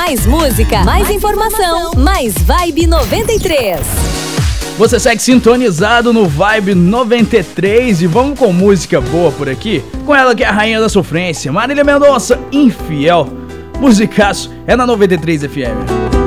Mais música, mais informação, mais Vibe 93. Você segue sintonizado no Vibe 93 e vamos com música boa por aqui. Com ela que é a rainha da sofrência, Marília Mendonça, Infiel. Musicaço é na 93 FM.